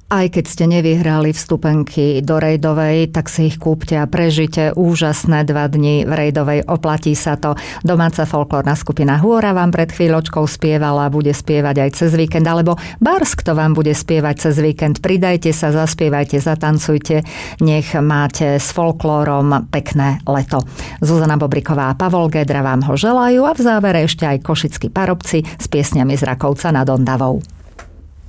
Aj keď ste nevyhrali vstupenky do Rejdovej, tak si ich kúpte a prežite úžasné 2 dni v Rejdovej. Oplatí sa to. Domáca folklórna skupina Hôra vám pred chvíľočkou spievala, bude spievať aj cez víkend, alebo Barsk to vám bude spievať cez víkend. Pridajte sa, zaspievajte, zatancujte. Nech máte s folklórom pekné leto. Zuzana Bobriková a Pavol Gédra vám ho želajú a v závere ešte aj košickí parobci s piesňami z Rakovca nad Ondavou.